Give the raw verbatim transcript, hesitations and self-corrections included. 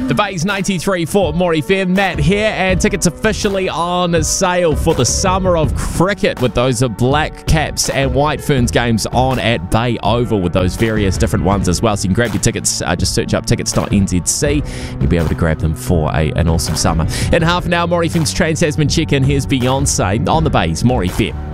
The Bay's ninety-three Fort Moore F M, Matt here, and tickets officially on sale for the Summer of Cricket with those Black Caps and White Ferns games on at Bay Oval with those various different ones as well. So you can grab your tickets, uh, just search up tickets dot n z c. You'll be able to grab them for a, an awesome summer. In half an hour, Moore F M's Trans-Tasman check-in. Here's Beyonce on the Bay's Moore F M.